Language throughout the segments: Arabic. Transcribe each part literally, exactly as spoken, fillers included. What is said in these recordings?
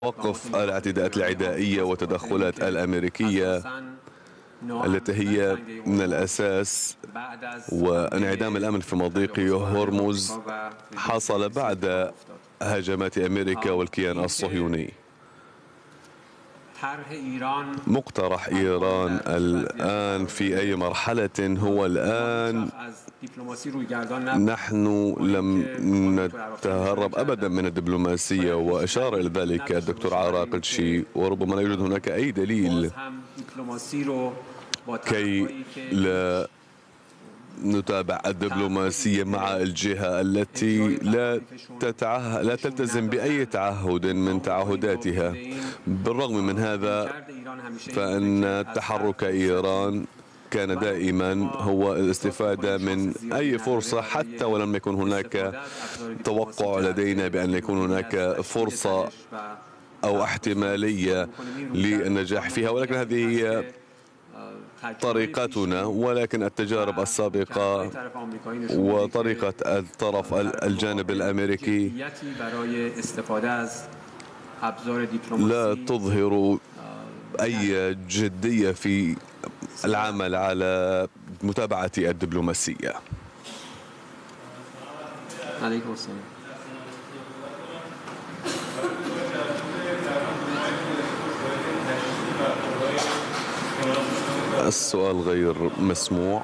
وقف الاعتداءات العدائية والتدخلات الأمريكية التي هي من الأساس، وانعدام الأمن في مضيق هرمز حصل بعد هجمات أمريكا والكيان الصهيوني. مقترح إيران الآن في أي مرحلة هو الآن، نحن لم نتهرب أبدا من الدبلوماسية، وأشار إلى ذلك الدكتور عراقتشي، وربما لا يوجد هناك أي دليل كي لا نتابع الدبلوماسية مع الجهة التي لا تتعهد لا تلتزم بأي تعهد من تعهداتها. بالرغم من هذا فإن تحرك إيران كان دائما هو الاستفادة من أي فرصة، حتى ولم يكن هناك توقع لدينا بأن يكون هناك فرصة أو احتمالية للنجاح فيها، ولكن هذه هي طريقتنا. ولكن التجارب السابقة وطريقة الطرف الجانب الأمريكي لا تظهر أي جدية في العمل على متابعة الدبلوماسية. عليكم السلام. السؤال غير مسموع.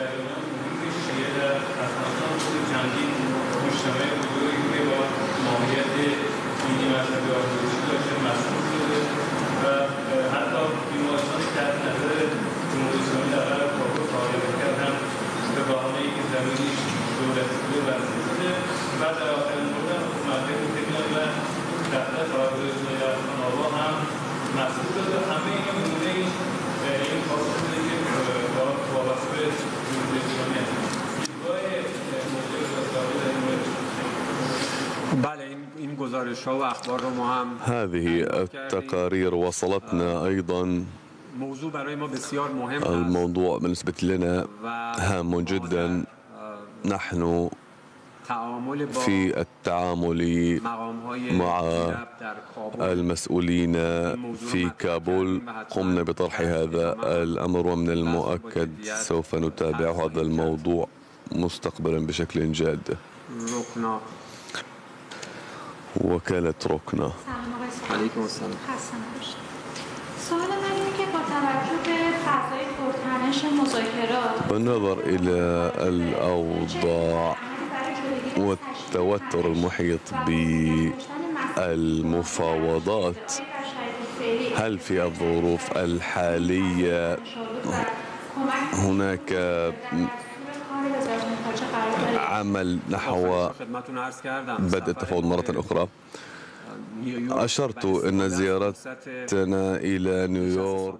هذه التقارير وصلتنا أيضا. الموضوع بالنسبة لنا هام جدا. نحن في التعامل مع المسؤولين في كابول قمنا بطرح هذا الأمر، ومن المؤكد سوف نتابع هذا الموضوع مستقبلا بشكل جاد. وكالة ركنة. عليكم السلام. سوال من اینه که با توجه به فضای پرتنش مذاکرات بالنظر إلى الأوضاع والتوتر المحيط بالمفاوضات، هل في الظروف الحالية هناك عمل نحو بدء التفاوض مرة أخرى؟ أشرت أن زيارتنا إلى نيويورك.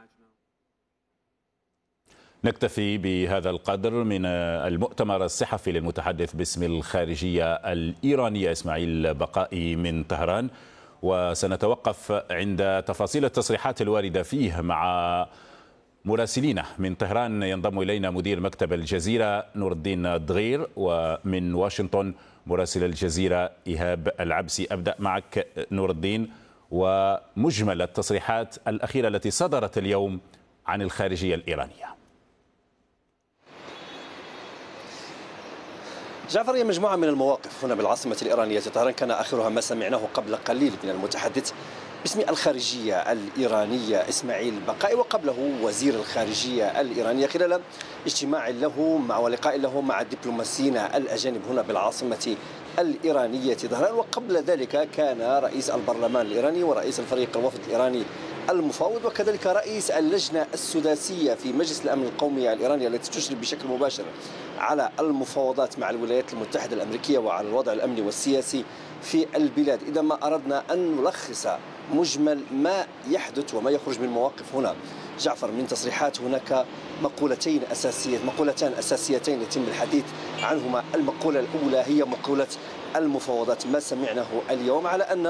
نكتفي بهذا القدر من المؤتمر الصحفي للمتحدث باسم الخارجية الإيرانية إسماعيل بقائي من طهران، وسنتوقف عند تفاصيل التصريحات الواردة فيه مع مراسلينا. من طهران ينضم إلينا مدير مكتب الجزيرة نور الدين دغير، ومن واشنطن مراسل الجزيرة إيهاب العبسي. أبدأ معك نور الدين، ومجمل التصريحات الأخيرة التي صدرت اليوم عن الخارجية الإيرانية. جعفر، هي مجموعة من المواقف هنا بالعاصمة الإيرانية طهران، كان آخرها ما سمعناه قبل قليل من المتحدث باسم الخارجية الإيرانية إسماعيل بقائي، وقبله وزير الخارجية الإيرانية، خلال اجتماع له مع ولقاء له مع الدبلوماسيين الأجانب هنا بالعاصمة الإيرانية طهران. وقبل ذلك كان رئيس البرلمان الإيراني ورئيس الفريق الوفد الإيراني المفاوض، وكذلك رئيس اللجنة السداسية في مجلس الأمن القومي الإيراني التي تشرف بشكل مباشر على المفاوضات مع الولايات المتحدة الأمريكية وعلى الوضع الأمني والسياسي في البلاد. إذا ما أردنا أن نلخص مجمل ما يحدث وما يخرج من مواقف هنا جعفر من تصريحات، هناك مقولتين أساسية مقولتان أساسيتين يتم الحديث عنهما. المقولة الأولى هي مقولة المفاوضات، ما سمعناه اليوم على أن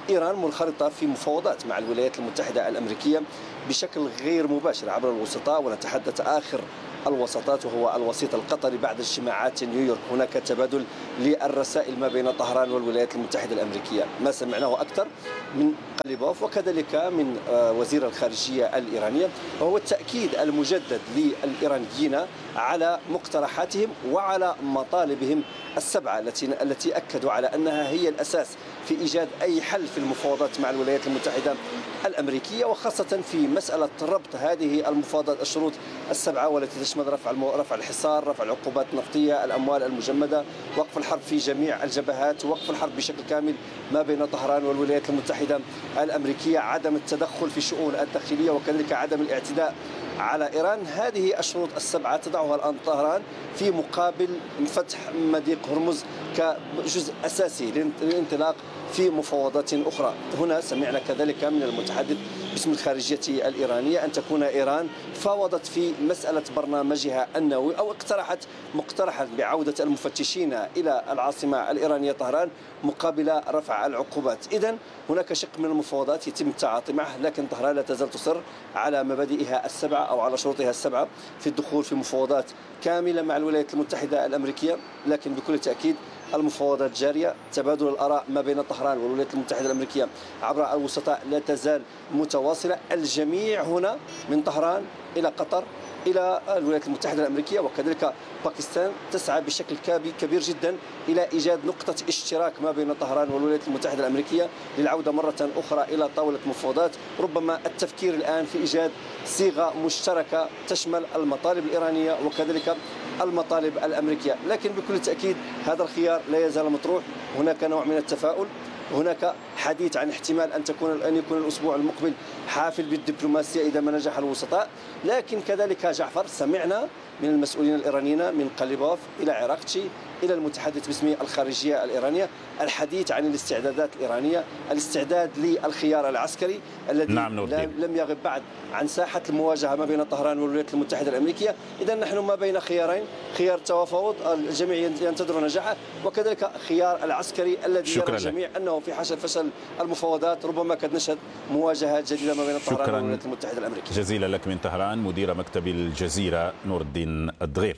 إيران منخرطة في مفاوضات مع الولايات المتحدة الأمريكية بشكل غير مباشر عبر الوسطاء، ونتحدث آخر الوساطات وهو الوسيط القطري. بعد اجتماعات نيويورك هناك تبادل للرسائل ما بين طهران والولايات المتحدة الأمريكية. ما سمعناه أكثر من قليبوف وكذلك من وزير الخارجية الإيرانية وهو التأكيد المجدد للإيرانيين على مقترحاتهم وعلى مطالبهم السبعة التي التي أكدوا على أنها هي الأساس في إيجاد أي حل في المفاوضات مع الولايات المتحدة الأمريكية، وخاصة في مسألة ربط هذه المفاوضات الشروط السبعة والتي تشمل رفع رفع الحصار، رفع العقوبات النفطية، الأموال المجمدة، وقف الحرب في جميع الجبهات، وقف الحرب بشكل كامل ما بين طهران والولايات المتحدة الأمريكية، عدم التدخل في الشؤون الداخلية، وكذلك عدم الاعتداء على إيران. هذه الشروط السبعة تضعها الآن طهران في مقابل فتح مضيق هرمز كجزء أساسي للانطلاق في مفاوضات أخرى. هنا سمعنا كذلك من المتحدث باسم الخارجية الإيرانية أن تكون إيران فاوضت في مسألة برنامجها النووي أو اقترحت مقترحا بعودة المفتشين إلى العاصمة الإيرانية طهران مقابل رفع العقوبات. إذن هناك شق من المفاوضات يتم التعاطي معه، لكن طهران لا تزال تصر على مبادئها السبعة أو على شروطها السبعة في الدخول في مفاوضات كاملة مع الولايات المتحدة الأمريكية. لكن بكل تأكيد المفاوضات جارية، تبادل الآراء ما بين طهران والولايات المتحدة الأمريكية عبر الوسطاء لا تزال متواصلة. الجميع هنا من طهران إلى قطر إلى الولايات المتحدة الأمريكية وكذلك باكستان تسعى بشكل كبير جدا إلى إيجاد نقطة اشتراك ما بين طهران والولايات المتحدة الأمريكية للعودة مرة أخرى إلى طاولة مفاوضات. ربما التفكير الآن في إيجاد صيغة مشتركة تشمل المطالب الإيرانية وكذلك المطالب الأمريكية، لكن بكل تأكيد هذا الخيار لا يزال مطروح. هناك نوع من التفاؤل، هناك حديث عن احتمال أن تكون أن يكون الأسبوع المقبل حافل بالدبلوماسية إذا ما نجح الوسطاء. لكن كذلك جعفر سمعنا من المسؤولين الإيرانيين من قليبوف إلى عراقتشي إلى المتحدث باسم الخارجية الإيرانية الحديث عن الاستعدادات الإيرانية، الاستعداد للخيار العسكري الذي نعم لم يغب بعد عن ساحة المواجهة ما بين طهران والولايات المتحدة الأمريكية. إذا نحن ما بين خيارين، خيار التفاوض الجميع ينتظر نجاحه وكذلك خيار العسكري الذي يرى الجميع أنه في حال فشل المفاوضات ربما قد نشهد مواجهات جديدة ما بين طهران والولايات المتحدة الأمريكية. جزيلا لك من طهران مدير مكتب الجزيرة نور الدين الدغير.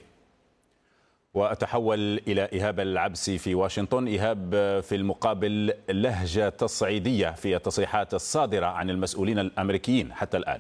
وأتحول إلى إيهاب العبسي في واشنطن. إيهاب، في المقابل لهجة تصعيدية في التصريحات الصادرة عن المسؤولين الأمريكيين حتى الآن.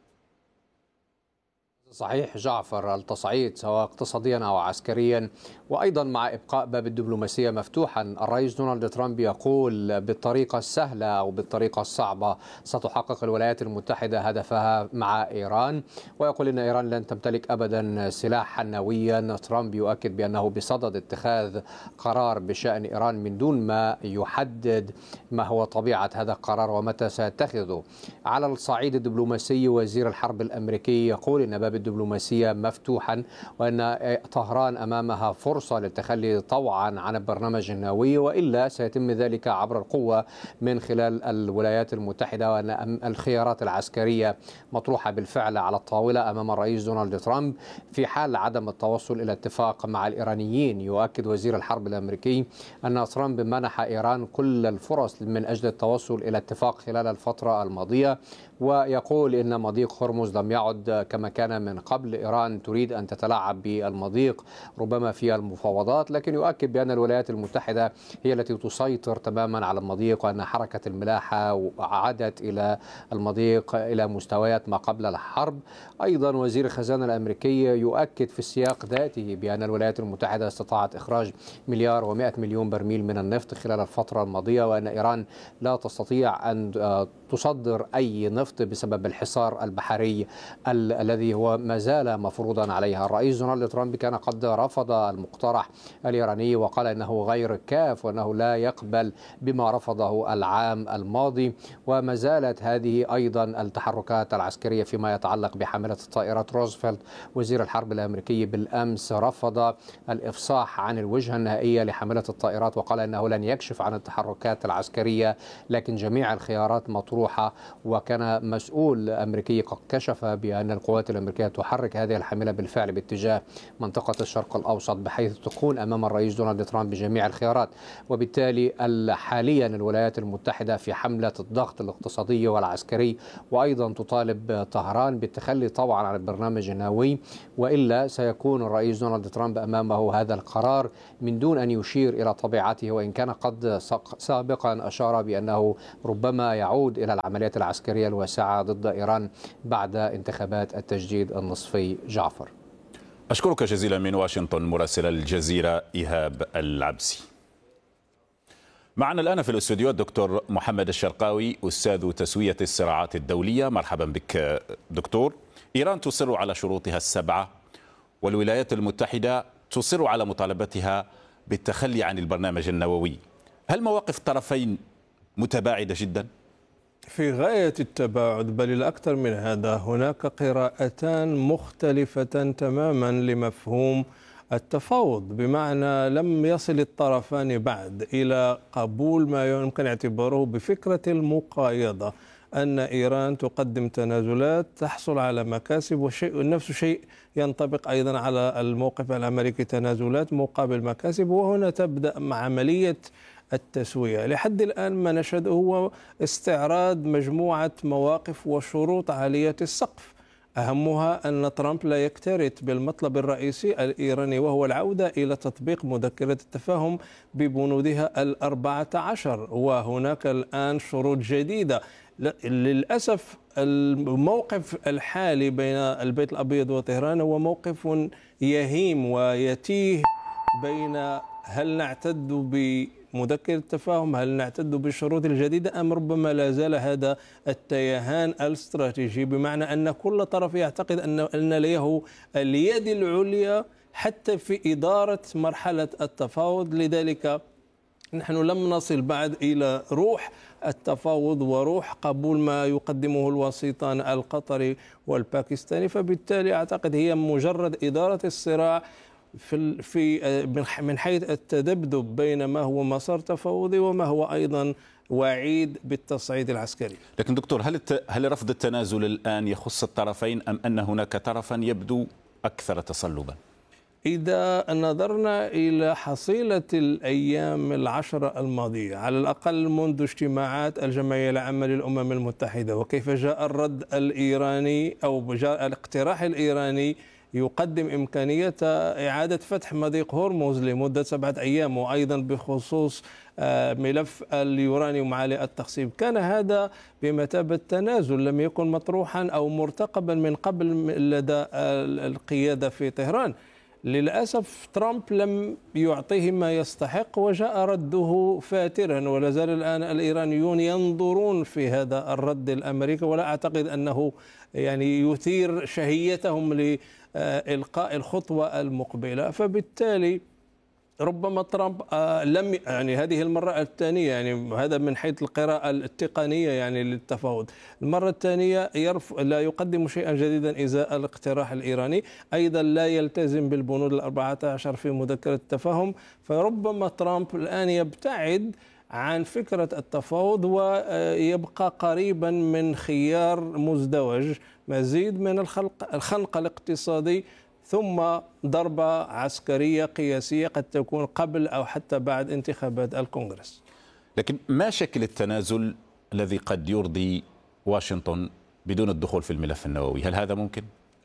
صحيح جعفر، التصعيد سواء اقتصاديا أو عسكريا وأيضا مع إبقاء باب الدبلوماسية مفتوحا. الرئيس دونالد ترامب يقول بالطريقة السهلة أو بالطريقة الصعبة ستحقق الولايات المتحدة هدفها مع إيران، ويقول إن إيران لن تمتلك أبدا سلاحا نوويا. ترامب يؤكد بأنه بصدد اتخاذ قرار بشأن إيران من دون ما يحدد ما هو طبيعة هذا القرار ومتى سيتخذه. على الصعيد الدبلوماسي وزير الحرب الأمريكي يقول إن باب الدبلوماسية مفتوحا وأن طهران أمامها فرصة للتخلي طوعا عن البرنامج النووي، وإلا سيتم ذلك عبر القوة من خلال الولايات المتحدة، وأن الخيارات العسكرية مطروحة بالفعل على الطاولة أمام الرئيس دونالد ترامب في حال عدم التوصل إلى اتفاق مع الإيرانيين. يؤكد وزير الحرب الأمريكي أن ترامب منح إيران كل الفرص من أجل التوصل إلى اتفاق خلال الفترة الماضية، ويقول إن مضيق هرمز لم يعد كما كان من قبل. إيران تريد أن تتلاعب بالمضيق ربما في المفاوضات، لكن يؤكد بأن الولايات المتحدة هي التي تسيطر تماما على المضيق، وأن حركة الملاحة عادت إلى المضيق إلى مستويات ما قبل الحرب. أيضا وزير الخزانة الأمريكي يؤكد في السياق ذاته بأن الولايات المتحدة استطاعت إخراج مليار ومئة مليون برميل من النفط خلال الفترة الماضية، وأن إيران لا تستطيع أن تصدر أي نفط بسبب الحصار البحري ال الذي هو ما زال مفروضا عليها. الرئيس دونالد ترامب كان قد رفض المقترح الإيراني وقال إنه غير كاف وأنه لا يقبل بما رفضه العام الماضي. وما زالت هذه أيضا التحركات العسكرية فيما يتعلق بحاملة الطائرات. روزفلت وزير الحرب الأمريكي بالأمس رفض الإفصاح عن الوجهة النهائية لحاملة الطائرات وقال إنه لن يكشف عن التحركات العسكرية، لكن جميع الخيارات مطروحة مفتوحة، وكان مسؤول أمريكي قد كشف بأن القوات الأمريكية تحرك هذه الحاملة بالفعل باتجاه منطقة الشرق الأوسط بحيث تكون أمام الرئيس دونالد ترامب بجميع الخيارات. وبالتالي حاليا الولايات المتحدة في حملة الضغط الاقتصادي والعسكري، وأيضا تطالب طهران بالتخلي طبعا عن البرنامج النووي، وإلا سيكون الرئيس دونالد ترامب أمامه هذا القرار من دون أن يشير إلى طبيعته، وإن كان قد سابقا أشار بأنه ربما يعود إلى العمليات العسكرية الواسعة ضد إيران بعد انتخابات التجديد النصفي. جعفر، أشكرك جزيلا من واشنطن مراسل الجزيرة إيهاب العبسي. معنا الآن في الاستوديو الدكتور محمد الشرقاوي أستاذ تسوية الصراعات الدولية. مرحبا بك دكتور. إيران تصر على شروطها السبعة، والولايات المتحدة تصر على مطالبتها بالتخلي عن البرنامج النووي. هل مواقف الطرفين متباعدة جدا؟ في غاية التباعد، بل الأكثر من هذا. هناك قراءتان مختلفتان تماما لمفهوم التفاوض، بمعنى لم يصل الطرفان بعد إلى قبول ما يمكن اعتباره بفكرة المقايضة، أن إيران تقدم تنازلات تحصل على مكاسب، والشيء نفس الشيء ينطبق أيضا على الموقف الأمريكي، تنازلات مقابل مكاسب. وهنا تبدأ مع عملية التسوية. لحد الآن ما نشهده هو استعراض مجموعة مواقف وشروط عالية السقف، أهمها أن ترامب لا يكترث بالمطلب الرئيسي الإيراني، وهو العودة إلى تطبيق مذكرة التفاهم ببنودها الأربعة عشر. وهناك الآن شروط جديدة. للأسف الموقف الحالي بين البيت الأبيض وطهران هو موقف يهيم ويتيه بين هل نعتد بمذكرة التفاهم، هل نعتد بالشروط الجديدة، أم ربما لا زال هذا التيهان الاستراتيجي، بمعنى أن كل طرف يعتقد أن أن له اليد العليا حتى في إدارة مرحلة التفاوض. لذلك نحن لم نصل بعد إلى روح التفاوض وروح قبول ما يقدمه الوسيطان القطري والباكستاني. فبالتالي أعتقد هي مجرد إدارة الصراع في في من حيث التذبذب بين ما هو مسار تفاوضي وما هو أيضا وعيد بالتصعيد العسكري. لكن دكتور، هل هل رفض التنازل الآن يخص الطرفين، أم أن هناك طرفا يبدو أكثر تصلبا؟ إذا نظرنا إلى حصيلة الأيام العشرة الماضية، على الأقل منذ اجتماعات الجمعية العامة للأمم المتحدة، وكيف جاء الرد الإيراني أو جاء الاقتراح الإيراني يقدم إمكانية إعادة فتح مضيق هرمز لمدة سبعة أيام، وأيضا بخصوص ملف اليورانيوم عالي التخصيب، كان هذا بمثابة تنازل لم يكن مطروحا أو مرتقبا من قبل لدى القيادة في طهران. للأسف ترامب لم يعطيه ما يستحق وجاء رده فاترا، ولا زال الآن الإيرانيون ينظرون في هذا الرد الأمريكي، ولا أعتقد أنه يعني يثير شهيتهم لإلقاء الخطوة المقبلة. فبالتالي ربما ترامب لم يعني هذه المرة الثانية، يعني هذا من حيث القراءة التقنية يعني للتفاوض، المرة الثانية يرف لا يقدم شيئا جديدا إزاء الاقتراح الإيراني، أيضا لا يلتزم بالبنود الأربعة عشر في مذكرة التفاهم. فربما ترامب الآن يبتعد عن فكرة التفاوض ويبقى قريبا من خيار مزدوج، مزيد من الخلق الخنق الاقتصادي ثم ضربة عسكرية قياسية قد تكون قبل أو حتى بعد انتخابات الكونغرس. لكن ما شكل التنازل الذي قد يرضي واشنطن بدون الدخول في الملف النووي؟ هل هذا ممكن؟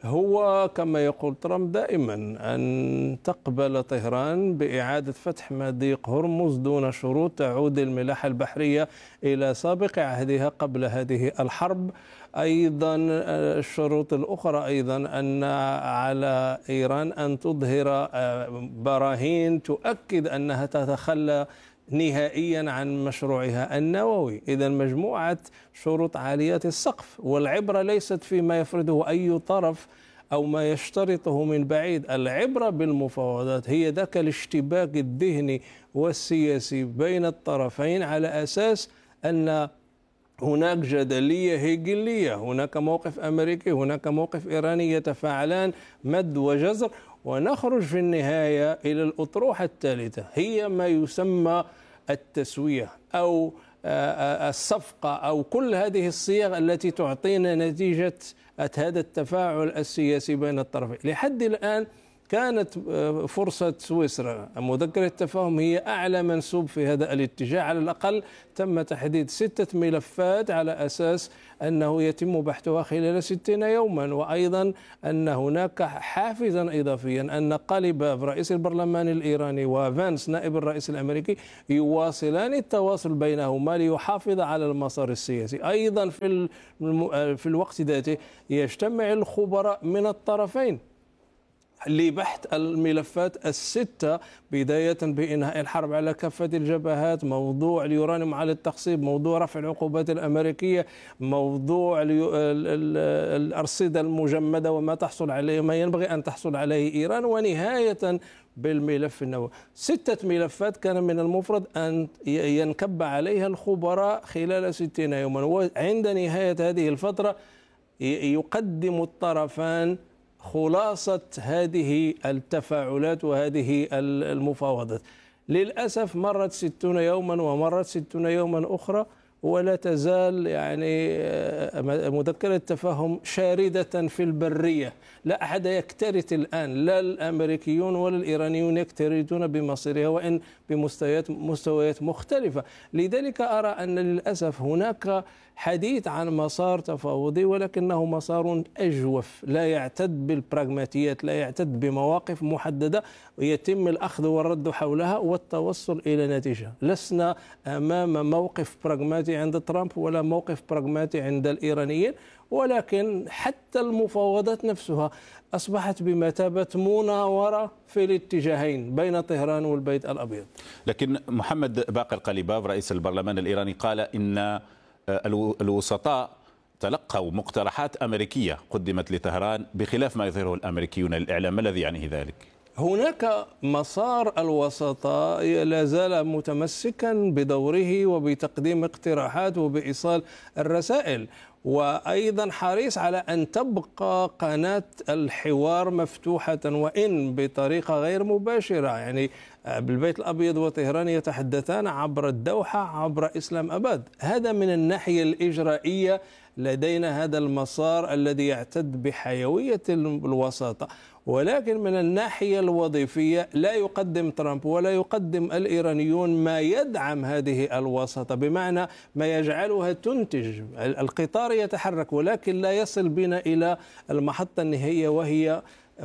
هو كما يقول ترامب دائما أن تقبل طهران بإعادة فتح مضيق هرمز دون شروط، تعود الملاحة البحرية إلى سابق عهدها قبل هذه الحرب. أيضا الشروط الأخرى أيضا أن على إيران أن تظهر براهين تؤكد أنها تتخلى نهائيا عن مشروعها النووي. إذا مجموعة شروط عالية السقف، والعبرة ليست فيما يفرضه أي طرف أو ما يشترطه من بعيد، العبرة بالمفاوضات هي ذاك الاشتباك الذهني والسياسي بين الطرفين على أساس أن هناك جدلية هيجلية، هناك موقف أمريكي، هناك موقف إيراني، يتفاعلان مد وجزر، ونخرج في النهاية إلى الأطروحة الثالثة هي ما يسمى التسوية أو الصفقة أو كل هذه الصيغ التي تعطينا نتيجة هذا التفاعل السياسي بين الطرفين. لحد الآن كانت فرصة سويسرا مذكرة التفاهم هي أعلى منسوب في هذا الاتجاه. على الأقل تم تحديد ستة ملفات على أساس أنه يتم بحثها خلال ستين يوما، وأيضا أن هناك حافزا إضافيا أن قاليباف رئيس البرلمان الإيراني وفانس نائب الرئيس الأمريكي يواصلان التواصل بينهما ليحافظ على المسار السياسي. أيضا في في الوقت ذاته يجتمع الخبراء من الطرفين لبحث الملفات الستة، بداية بإنهاء الحرب على كافة الجبهات، موضوع اليورانيوم على التخصيب، موضوع رفع العقوبات الأمريكية، موضوع الأرصدة المجمدة وما تحصل عليه ما ينبغي أن تحصل عليه إيران، ونهاية بالملف النووي. ستة ملفات كان من المفروض أن ينكب عليها الخبراء خلال ستين يوما، وعند نهاية هذه الفترة يقدم الطرفان خلاصة هذه التفاعلات وهذه المفاوضات. للأسف مرت ستون يوما ومرت ستون يوما أخرى ولا تزال يعني مذكرة التفاهم شاردة في البرية. لا أحد يكترث الآن، لا الأمريكيون ولا الإيرانيون يكترثون بمصيرها وإن بمستويات مستويات مختلفة. لذلك أرى أن للأسف هناك حديث عن مسار تفاوضي ولكنه مسار أجوف، لا يعتد بالبراغماتيات، لا يعتد بمواقف محددة ويتم الأخذ والرد حولها والتوصل إلى نتيجة. لسنا أمام موقف براغماتي عند ترامب ولا موقف براغماتي عند الإيرانيين، ولكن حتى المفاوضات نفسها أصبحت بمثابة مناورة في الاتجاهين بين طهران والبيت الأبيض. لكن محمد باقر قاليباف رئيس البرلمان الإيراني قال إن الوسطاء تلقوا مقترحات أمريكية قدمت لطهران بخلاف ما يظهره الأمريكيون للإعلام. ما الذي يعني ذلك؟ هناك مسار الوسطاء لا زال متمسكا بدوره وبتقديم اقتراحات وبإيصال الرسائل، وأيضا حريص على أن تبقى قناة الحوار مفتوحة وإن بطريقة غير مباشرة. يعني بالبيت الأبيض وطهران يتحدثان عبر الدوحة عبر إسلام أباد. هذا من الناحية الإجرائية لدينا هذا المسار الذي يعتد بحيوية الوساطة، ولكن من الناحية الوظيفية لا يقدم ترامب ولا يقدم الإيرانيون ما يدعم هذه الوساطة، بمعنى ما يجعلها تنتج. القطار يتحرك ولكن لا يصل بنا إلى المحطة النهائية وهي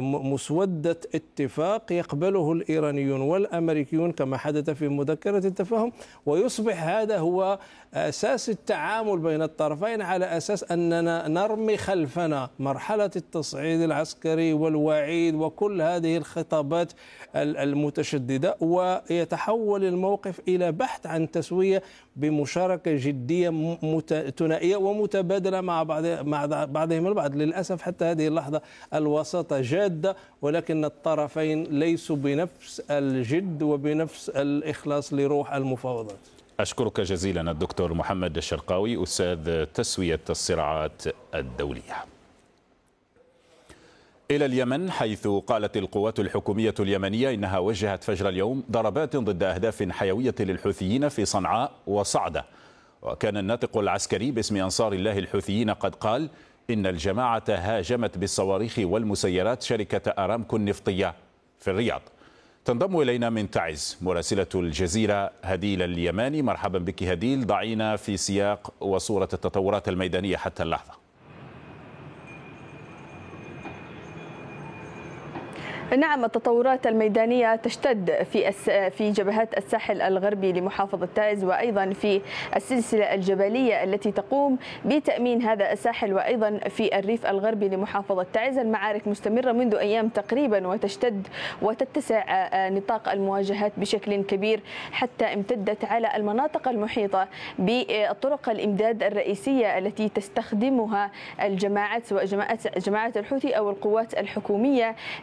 مسودة اتفاق يقبله الإيرانيون والأمريكيون كما حدث في مذكرة التفاهم، ويصبح هذا هو أساس التعامل بين الطرفين، على أساس أننا نرمي خلفنا مرحلة التصعيد العسكري والوعيد وكل هذه الخطابات المتشددة، ويتحول الموقف إلى بحث عن تسوية بمشاركة جدية ثنائية ومتبادلة مع بعض مع بعضهم البعض. للأسف حتى هذه اللحظة الوساطة جادة، ولكن الطرفين ليسوا بنفس الجد وبنفس الإخلاص لروح المفاوضات. أشكرك جزيلا الدكتور محمد الشرقاوي أستاذ تسوية الصراعات الدولية. إلى اليمن، حيث قالت القوات الحكومية اليمنية إنها وجهت فجر اليوم ضربات ضد أهداف حيوية للحوثيين في صنعاء وصعدة. وكان الناطق العسكري باسم أنصار الله الحوثيين قد قال إن الجماعة هاجمت بالصواريخ والمسيرات شركة أرامكو النفطية في الرياض. تنضم إلينا من تعز مراسلة الجزيرة هديل اليماني. مرحبا بك هديل، ضعينا في سياق وصورة التطورات الميدانية حتى اللحظة. نعم، التطورات الميدانية تشتد في في جبهات الساحل الغربي لمحافظة تعز، وأيضا في السلسلة الجبلية التي تقوم بتأمين هذا الساحل، وأيضا في الريف الغربي لمحافظة تعز. المعارك مستمرة منذ أيام تقريبا، وتشتد وتتسع نطاق المواجهات بشكل كبير حتى امتدت على المناطق المحيطة بالطرق الإمداد الرئيسية التي تستخدمها الجماعات، سواء جماعات جماعات الحوثي أو القوات الحكومية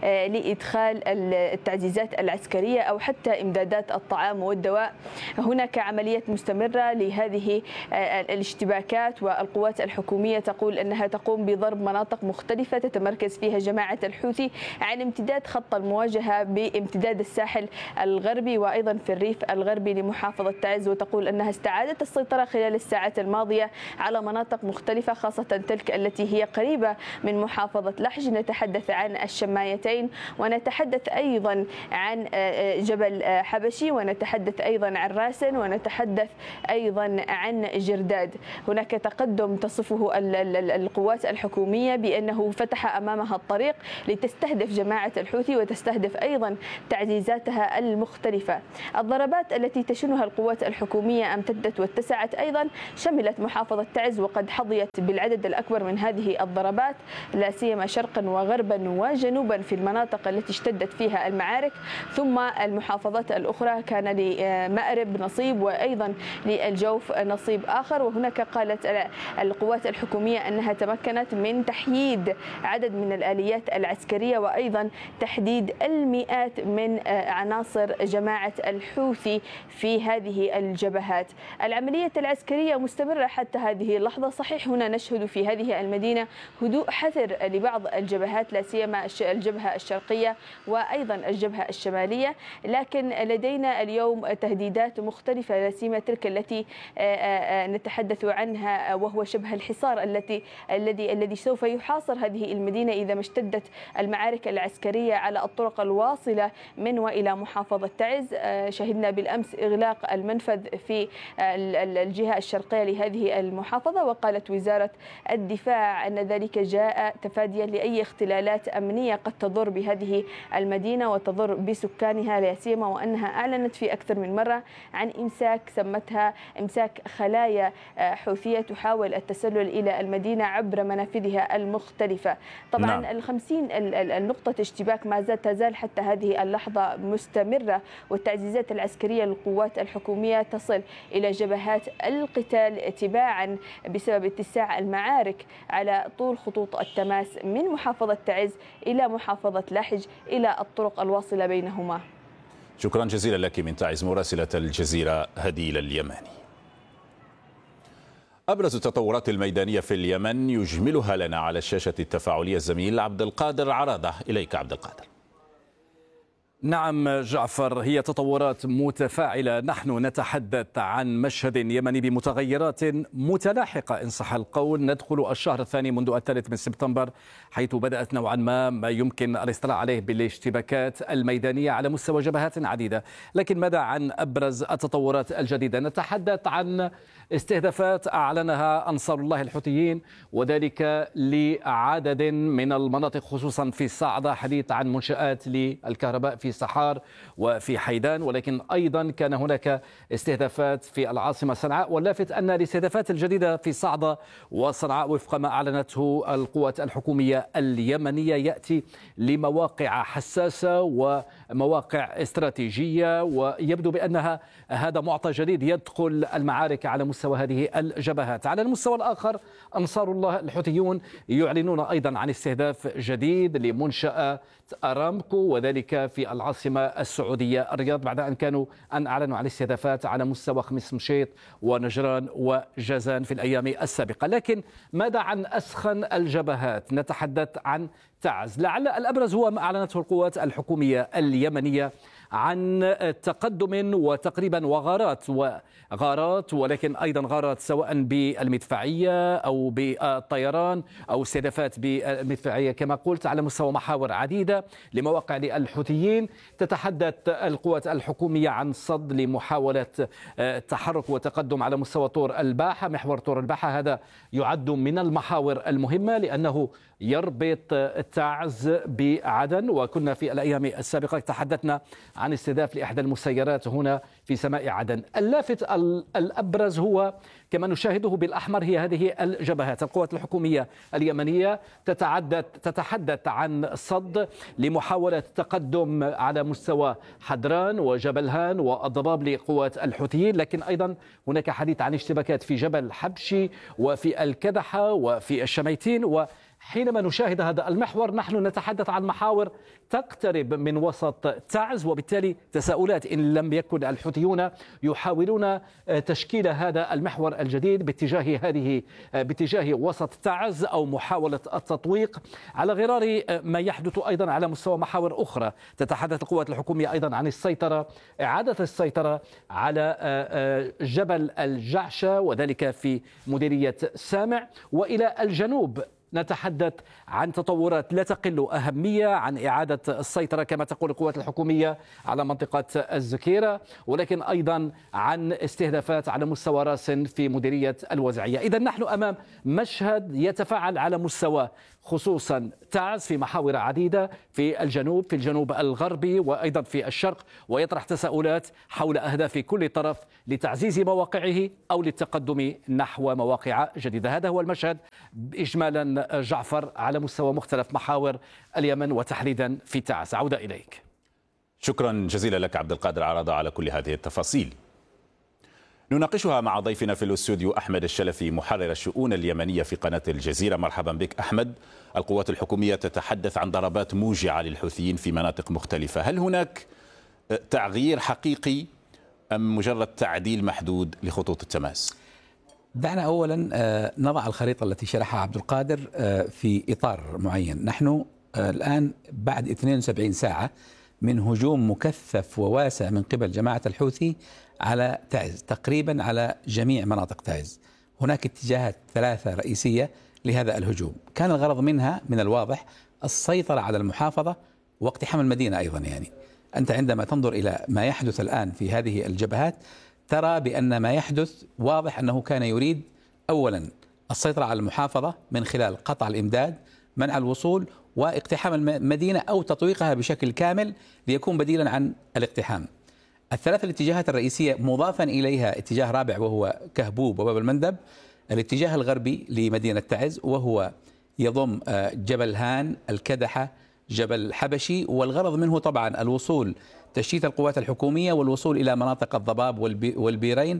إدخال التعزيزات العسكرية أو حتى إمدادات الطعام والدواء. هناك عمليات مستمرة لهذه الاشتباكات، والقوات الحكومية تقول أنها تقوم بضرب مناطق مختلفة تتمركز فيها جماعة الحوثي على امتداد خط المواجهة بامتداد الساحل الغربي وأيضا في الريف الغربي لمحافظة تعز، وتقول أنها استعادت السيطرة خلال الساعات الماضية على مناطق مختلفة خاصة تلك التي هي قريبة من محافظة لحج. نتحدث عن الشمايتين، ونتحدث أيضا عن جبل حبشي، ونتحدث أيضا عن راسن، ونتحدث أيضا عن جرداد. هناك تقدم تصفه القوات الحكومية بأنه فتح أمامها الطريق لتستهدف جماعة الحوثي وتستهدف أيضا تعزيزاتها المختلفة. الضربات التي تشنها القوات الحكومية امتدت واتسعت أيضا، شملت محافظة تعز وقد حظيت بالعدد الأكبر من هذه الضربات، لا سيما شرقا وغربا وجنوبا في المناطق التي اشتدت فيها المعارك، ثم المحافظات الأخرى كان لمأرب نصيب وأيضا للجوف نصيب آخر. وهناك قالت القوات الحكومية أنها تمكنت من تحييد عدد من الآليات العسكرية وأيضا تحديد المئات من عناصر جماعة الحوثي في هذه الجبهات. العملية العسكرية مستمرة حتى هذه اللحظة. صحيح هنا نشهد في هذه المدينة هدوء حذر لبعض الجبهات، لا سيما الجبهة الشرقية وأيضا الجبهة الشمالية، لكن لدينا اليوم تهديدات مختلفة، لا سيما تلك التي نتحدث عنها وهو شبه الحصار التي الذي الذي سوف يحاصر هذه المدينة إذا ما اشتدت المعارك العسكرية على الطرق الواصلة من وإلى محافظة تعز. شهدنا بالأمس إغلاق المنفذ في الجهة الشرقية لهذه المحافظة، وقالت وزارة الدفاع أن ذلك جاء تفاديا لأي اختلالات أمنية قد تضر بهذه المدينة وتضر بسكانها، لا سيما وأنها أعلنت في أكثر من مرة عن إمساك سمتها إمساك خلايا حوثية تحاول التسلل إلى المدينة عبر منافذها المختلفة. طبعا نعم. الخمسين النقطة اشتباك ما زال تزال حتى هذه اللحظة مستمرة، والتعزيزات العسكرية للقوات الحكومية تصل إلى جبهات القتال تباعا بسبب اتساع المعارك على طول خطوط التماس من محافظة تعز إلى محافظة لحج إلى الطرق الواصلة بينهما. شكرا جزيلا لك من تعز مراسلة الجزيرة هديل اليماني. أبرز التطورات الميدانية في اليمن يجملها لنا على الشاشة التفاعلية الزميل عبد القادر عراضة. إليك عبد القادر. نعم جعفر، هي تطورات متفاعلة. نحن نتحدث عن مشهد يمني بمتغيرات متلاحقة إن صح القول. ندخل الشهر الثاني منذ الثالث من سبتمبر، حيث بدأت نوعا ما ما يمكن الاطلاع عليه بالاشتباكات الميدانية على مستوى جبهات عديدة. لكن ماذا عن أبرز التطورات الجديدة؟ نتحدث عن استهدافات أعلنها أنصار الله الحوثيين، وذلك لعدد من المناطق خصوصا في الصعدة. حديث عن منشآت للكهرباء في سحار وفي حيدان، ولكن أيضا كان هناك استهدافات في العاصمة صنعاء. واللافت أن الاستهدافات الجديدة في صعدة وصنعاء وفق ما أعلنته القوات الحكومية اليمنية يأتي لمواقع حساسة ومواقع استراتيجية، ويبدو بأنها هذا معطى جديد يدخل المعارك على مستوى هذه الجبهات. على المستوى الآخر أنصار الله الحوثيون يعلنون أيضا عن استهداف جديد لمنشأة أرامكو، وذلك في العاصمة السعودية الرياض، بعد أن كانوا أن أعلنوا عن استهدافات على مستوى خميس مشيط ونجران وجازان في الأيام السابقة. لكن ماذا عن أسخن الجبهات؟ نتحدث عن تعز. لعل الأبرز هو ما أعلنته القوات الحكومية اليمنية عن تقدم وتقريبا وغارات وغارات ولكن أيضا غارات سواء بالمدفعية أو بالطيران أو استهدافات بالمدفعية كما قلت على مستوى محاور عديدة لمواقع للحوثيين. تتحدث القوات الحكومية عن صد لمحاولة تحرك وتقدم على مستوى طور الباحة. محور طور الباحة هذا يعد من المحاور المهمة لأنه يربط تعز بعدن، وكنا في الأيام السابقة تحدثنا عن استهداف لإحدى المسيرات هنا في سماء عدن. اللافت الأبرز هو كما نشاهده بالأحمر هي هذه الجبهات. القوات الحكومية اليمنية تتعدد تتحدث عن صد لمحاولة تقدم على مستوى حدران وجبلهان والضباب لقوات الحوثيين، لكن أيضا هناك حديث عن اشتباكات في جبل حبشي وفي الكدحة وفي الشميتين، و حينما نشاهد هذا المحور نحن نتحدث عن محاور تقترب من وسط تعز، وبالتالي تساؤلات إن لم يكن الحوثيون يحاولون تشكيل هذا المحور الجديد باتجاه هذه باتجاه وسط تعز أو محاولة التطويق على غرار ما يحدث أيضا على مستوى محاور أخرى. تتحدث القوات الحكومية أيضا عن السيطرة، إعادة السيطرة على جبل الجعشة وذلك في مديرية سامع، وإلى الجنوب نتحدث عن تطورات لا تقل أهمية، عن إعادة السيطرة كما تقول القوات الحكومية على منطقة الزكيرة، ولكن أيضا عن استهدافات على مستوى راس في مديرية الوزعية. إذا نحن أمام مشهد يتفاعل على مستوى خصوصا تعز في محاور عديدة في الجنوب، في الجنوب الغربي وأيضا في الشرق، ويطرح تساؤلات حول أهداف كل طرف لتعزيز مواقعه أو للتقدم نحو مواقع جديدة. هذا هو المشهد إجمالا جعفر على مستوى مختلف محاور اليمن وتحديدا في تعز. عودة إليك. شكرا جزيلا لك عبد القادر عرضة على كل هذه التفاصيل. نناقشها مع ضيفنا في الاستوديو أحمد الشلفي محرر الشؤون اليمنية في قناة الجزيرة. مرحبا بك أحمد. القوات الحكومية تتحدث عن ضربات موجعة للحوثيين في مناطق مختلفة، هل هناك تغيير حقيقي أم مجرد تعديل محدود لخطوط التماس؟ دعنا أولا نضع الخريطة التي شرحها عبد القادر في إطار معين. نحن الآن بعد اثنين وسبعين ساعة من هجوم مكثف وواسع من قبل جماعة الحوثي على تعز، تقريبا على جميع مناطق تعز. هناك اتجاهات ثلاثة رئيسية لهذا الهجوم، كان الغرض منها من الواضح السيطرة على المحافظة واقتحام المدينة أيضا. يعني أنت عندما تنظر إلى ما يحدث الآن في هذه الجبهات ترى بأن ما يحدث واضح أنه كان يريد أولا السيطرة على المحافظة من خلال قطع الإمداد، منع الوصول، واقتحام المدينة أو تطويقها بشكل كامل ليكون بديلا عن الاقتحام. الثلاث الاتجاهات الرئيسية مضافا إليها اتجاه رابع وهو كهبوب وباب المندب، الاتجاه الغربي لمدينة تعز وهو يضم جبل هان، الكدحة، جبل حبشي، والغرض منه طبعا الوصول تشتيت القوات الحكومية والوصول إلى مناطق الضباب والبيرين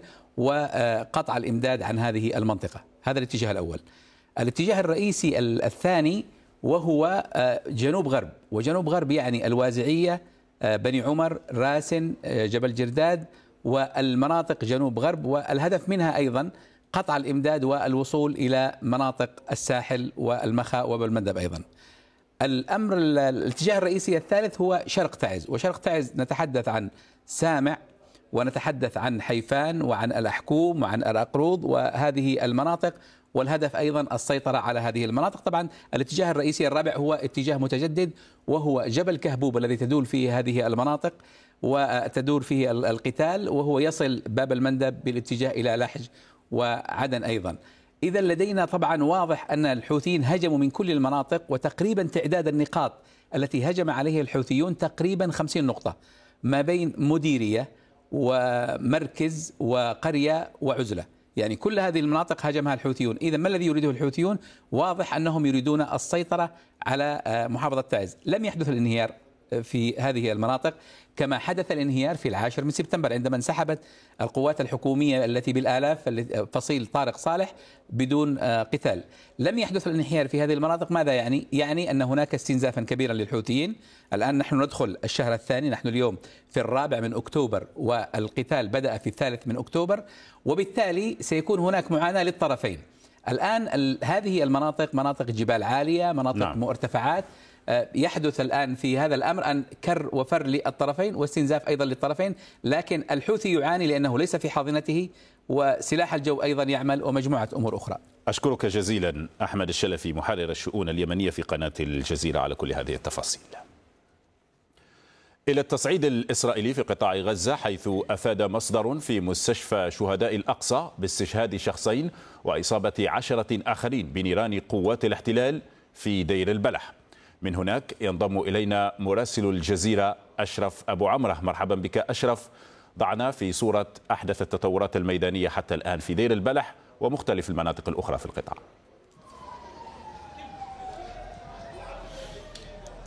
وقطع الإمداد عن هذه المنطقة. هذا الاتجاه الأول. الاتجاه الرئيسي الثاني وهو جنوب غرب، وجنوب غرب يعني الوازعية، بني عمر، راسن، جبل جرداد والمناطق جنوب غرب، والهدف منها أيضا قطع الإمداد والوصول إلى مناطق الساحل والمخا وبالمندب أيضا. الأمر الاتجاه الرئيسي الثالث هو شرق تعز، وشرق تعز نتحدث عن سامع ونتحدث عن حيفان وعن الأحكوم وعن الأقروض وهذه المناطق، والهدف أيضا السيطرة على هذه المناطق. طبعا الاتجاه الرئيسي الرابع هو اتجاه متجدد وهو جبل كهبوب الذي تدور فيه هذه المناطق وتدور فيه القتال، وهو يصل باب المندب بالاتجاه إلى لحج وعدن أيضا. إذا لدينا طبعا واضح أن الحوثيين هجموا من كل المناطق، وتقريبا تعداد النقاط التي هجم عليها الحوثيون تقريبا خمسين نقطة ما بين مديرية ومركز وقرية وعزلة، يعني كل هذه المناطق هجمها الحوثيون. إذا ما الذي يريده الحوثيون؟ واضح أنهم يريدون السيطرة على محافظة تعز. لم يحدث الانهيار في هذه المناطق كما حدث الانهيار في العاشر من سبتمبر عندما انسحبت القوات الحكومية التي بالآلاف فصيل طارق صالح بدون قتال. لم يحدث الانهيار في هذه المناطق. ماذا يعني؟ يعني أن هناك استنزافا كبيرا للحوثيين. الآن نحن ندخل الشهر الثاني، نحن اليوم في الرابع من أكتوبر والقتال بدأ في الثالث من أكتوبر، وبالتالي سيكون هناك معاناة للطرفين. الآن هذه المناطق مناطق جبال عالية، مناطق نعم. مرتفعات. يحدث الآن في هذا الأمر أن كر وفر للطرفين واستنزاف أيضا للطرفين، لكن الحوثي يعاني لأنه ليس في حاضنته، وسلاح الجو أيضا يعمل، ومجموعة أمور أخرى. أشكرك جزيلا أحمد الشلفي محرر الشؤون اليمنية في قناة الجزيرة على كل هذه التفاصيل. إلى التصعيد الإسرائيلي في قطاع غزة، حيث أفاد مصدر في مستشفى شهداء الأقصى باستشهاد شخصين وإصابة عشرة آخرين بنيران قوات الاحتلال في دير البلح. من هناك ينضم إلينا مراسل الجزيرة أشرف أبو عمرة. مرحبا بك أشرف. ضعنا في صورة أحدث التطورات الميدانية حتى الآن في دير البلح ومختلف المناطق الأخرى في القطاع.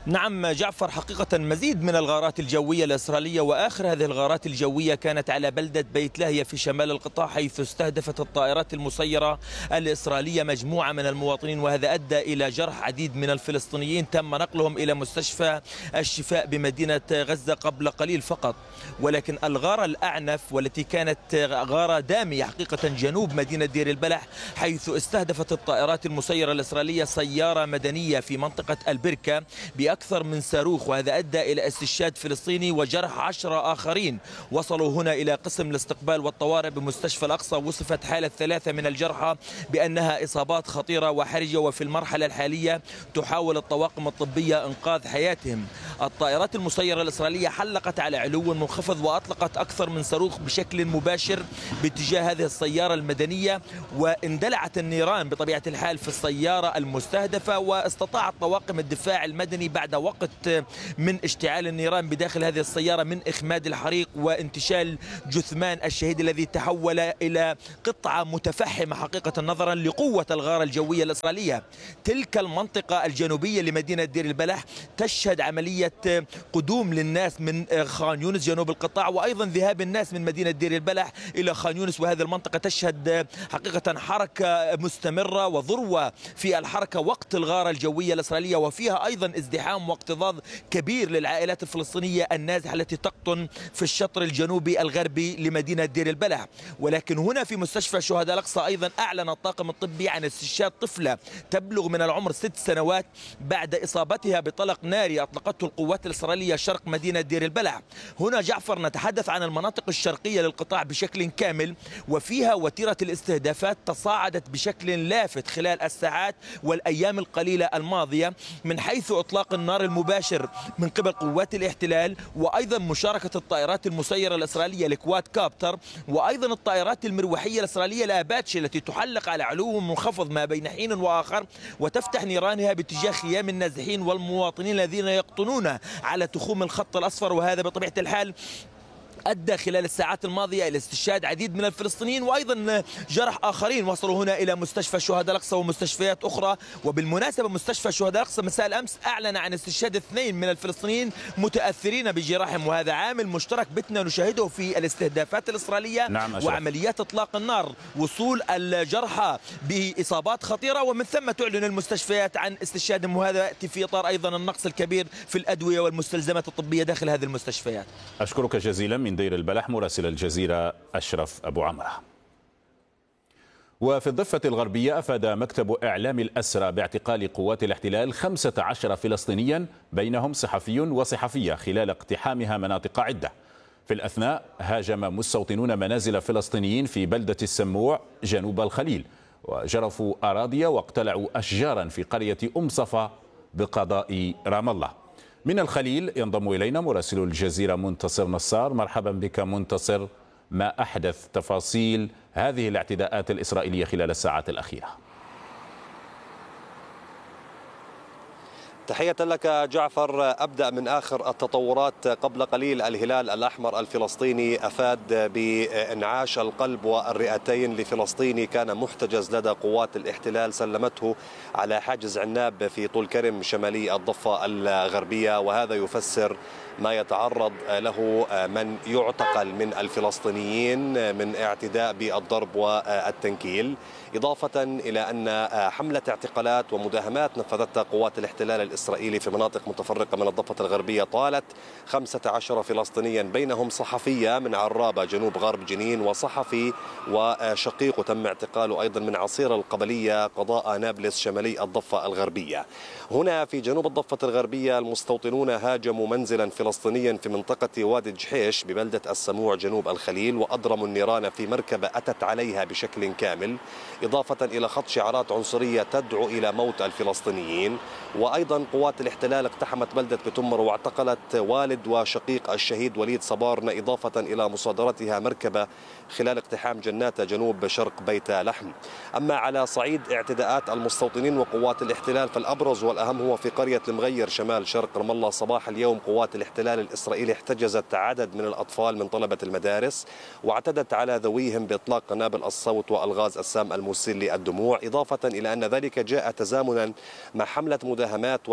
نعم جعفر، حقيقة مزيد من الغارات الجوية الإسرائيلية، وآخر هذه الغارات الجوية كانت على بلدة بيت لاهيا في شمال القطاع، حيث استهدفت الطائرات المسيرة الإسرائيلية مجموعة من المواطنين، وهذا أدى إلى جرح عديد من الفلسطينيين تم نقلهم إلى مستشفى الشفاء بمدينة غزة قبل قليل فقط. ولكن الغارة الأعنف والتي كانت غارة دامية حقيقة جنوب مدينة دير البلح، حيث استهدفت الطائرات المسيرة الإسرائيلية سيارة مدنية في منطقة البركة بأكثر من صاروخ، وهذا أدى إلى استشهاد فلسطيني وجرح عشرة آخرين. وصلوا هنا إلى قسم الاستقبال والطوارئ بمستشفى الأقصى. وصفت حالة ثلاثة من الجرحى بأنها إصابات خطيرة وحرجة، وفي المرحلة الحالية تحاول الطواقم الطبية إنقاذ حياتهم. الطائرات المسيرة الإسرائيلية حلقت على علو منخفض وأطلقت أكثر من صاروخ بشكل مباشر باتجاه هذه السيارة المدنية، واندلعت النيران بطبيعة الحال في السيارة المستهدفة، واستطاعت طواقم الدفاع المدني بعد وقت من اشتعال النيران بداخل هذه السيارة من إخماد الحريق وانتشال جثمان الشهيد الذي تحول إلى قطعة متفحمة حقيقة نظرا لقوة الغارة الجوية الإسرائيلية. تلك المنطقة الجنوبية لمدينة دير البلح تشهد عملية قدوم للناس من خان يونس جنوب القطاع، وأيضا ذهاب الناس من مدينة دير البلح إلى خان يونس، وهذه المنطقة تشهد حقيقة حركة مستمرة وذروة في الحركة وقت الغارة الجوية الإسرائيلية، وفيها أيضا ازدحام واكتظاظ كبير للعائلات الفلسطينية النازحة التي تقطن في الشطر الجنوبي الغربي لمدينة دير البلح. ولكن هنا في مستشفى شهداء الأقصى أيضا أعلن الطاقم الطبي عن استشهاد طفلة تبلغ من العمر ست سنوات بعد إصابتها بطلق ناري أطلقته القوات الإسرائيلية شرق مدينة دير البلح. هنا جعفر نتحدث عن المناطق الشرقية للقطاع بشكل كامل، وفيها وتيرة الاستهدافات تصاعدت بشكل لافت خلال الساعات والأيام القليلة الماضية، من حيث إطلاق النار المباشر من قبل قوات الاحتلال، وأيضا مشاركة الطائرات المسيرة الإسرائيلية الكواد كابتر، وأيضا الطائرات المروحية الإسرائيلية الأباتشي التي تحلق على علو منخفض ما بين حين وآخر وتفتح نيرانها باتجاه خيام النازحين والمواطنين الذين يقطنون على تخوم الخط الأصفر. وهذا بطبيعة الحال أدى خلال الساعات الماضية إلى استشهاد عديد من الفلسطينيين، وأيضا جرح آخرين. وصلوا هنا إلى مستشفى شهداء الأقصى ومستشفيات أخرى. وبالمناسبة مستشفى شهداء الأقصى مساء الأمس أعلن عن استشهاد اثنين من الفلسطينيين متأثرين بجراحهم، وهذا عامل مشترك بتنا نشاهده في الاستهدافات الإسرائيلية. نعم وعمليات إطلاق النار. وصول الجرحى بإصابات خطيرة، ومن ثم تعلن المستشفيات عن استشهادهم، وهذا يأتي في إطار أيضا النقص الكبير في الأدوية والمستلزمات الطبية داخل هذه المستشفيات. أشكرك جزيلا من دير البلح مراسل الجزيرة أشرف أبو عمرة. وفي الضفة الغربية أفاد مكتب إعلام الأسرى باعتقال قوات الاحتلال خمسة عشر فلسطينيا بينهم صحفي وصحفية خلال اقتحامها مناطق عدة. في الأثناء هاجم مستوطنون منازل فلسطينيين في بلدة السموع جنوب الخليل، وجرفوا أراضي واقتلعوا أشجارا في قرية أم صفا بقضاء رام الله. من الخليل ينضم إلينا مراسل الجزيرة منتصر نصار. مرحبا بك منتصر، ما أحدث تفاصيل هذه الاعتداءات الإسرائيلية خلال الساعات الأخيرة؟ تحية لك جعفر. أبدأ من آخر التطورات. قبل قليل الهلال الأحمر الفلسطيني أفاد بإنعاش القلب والرئتين لفلسطيني كان محتجز لدى قوات الاحتلال سلمته على حاجز عناب في طول كرم شمالي الضفة الغربية، وهذا يفسر ما يتعرض له من يعتقل من الفلسطينيين من اعتداء بالضرب والتنكيل، إضافة إلى أن حملة اعتقالات ومداهمات نفذتها قوات الاحتلال الإسرائيلي في مناطق متفرقة من الضفة الغربية طالت خمسة عشر فلسطينيا بينهم صحفية من عرابة جنوب غرب جنين، وصحفي وشقيق تم اعتقاله أيضا من عصير القبلية قضاء نابلس شمالي الضفة الغربية. هنا في جنوب الضفة الغربية المستوطنون هاجموا منزلا فلسطينيا في منطقة وادي جحيش ببلدة السموع جنوب الخليل، وأضرموا النيران في مركبة أتت عليها بشكل كامل، إضافة إلى خط شعارات عنصرية تدعو إلى موت الفلسطينيين. وأيضا قوات الاحتلال اقتحمت بلدة بتمر واعتقلت والد وشقيق الشهيد وليد صبارنة، إضافة إلى مصادرتها مركبة خلال اقتحام جنات جنوب شرق بيت لحم. أما على صعيد اعتداءات المستوطنين وقوات الاحتلال فالأبرز والأهم هو في قرية المغير شمال شرق رام الله. صباح اليوم قوات الاحتلال الإسرائيلي احتجزت عدد من الأطفال من طلبة المدارس واعتدت على ذويهم بإطلاق قنابل الصوت والغاز السام المسيل للدموع، إضافة إلى أن ذلك جاء تزامنا مع حملة مداهمات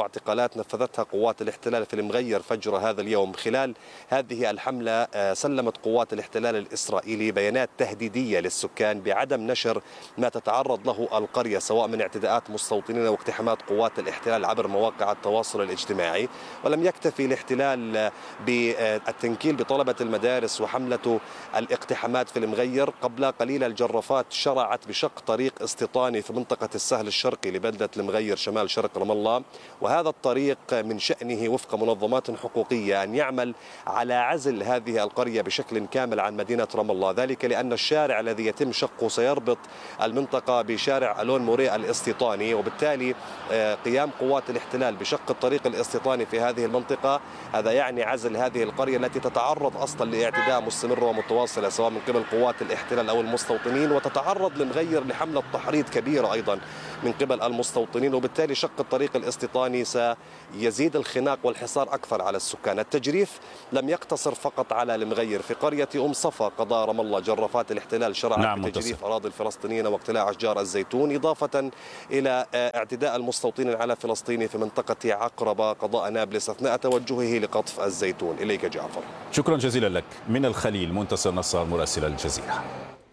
واعتقالات نفذتها قوات الاحتلال في المغير فجر هذا اليوم. خلال هذه الحملة سلمت قوات الاحتلال الإسرائيلي بيانات تهديدية للسكان بعدم نشر ما تتعرض له القرية سواء من اعتداءات مستوطنين واقتحامات قوات الاحتلال عبر مواقع التواصل الاجتماعي. ولم يكتفي الاحتلال بالتنكيل بطلبة المدارس وحملة الاقتحامات في المغير. قبل قليل الجرافات شرعت بشق طريق استيطاني في منطقة السهل الشرقي لبلدة المغير شمال شرق رام الله، وهذا الطريق من شأنه وفق منظمات حقوقية أن يعمل على عزل هذه القرية بشكل كامل عن مدينة رام الله، ذلك لأن الشارع الذي يتم شقه سيربط المنطقة بشارع ألون موري الاستيطاني، وبالتالي قيام قوات الاحتلال بشق الطريق الاستيطاني في هذه المنطقة هذا يعني عزل هذه القرية التي تتعرض أصلا لاعتداء مستمر ومتواصلة سواء من قبل قوات الاحتلال أو المستوطنين، وتتعرض لمغير لحملة تحريض كبيرة أيضا من قبل المستوطنين، وبالتالي شق الطريق الاستيطاني سيزيد الخناق والحصار أكثر على السكان. التجريف لم يقتصر فقط على المغير، في قرية أم صفا قضاء رام الله جرافات الاحتلال شرعت نعم بتجريف أراضي الفلسطينيين واقتلاع أشجار الزيتون، إضافة إلى اعتداء المستوطنين على فلسطيني في منطقة عقربة قضاء نابلس أثناء توجهه لقطف الزيتون. إليك جعفر. شكرا جزيلا لك. من الخليل منتصر نصار مراسل الجزيرة.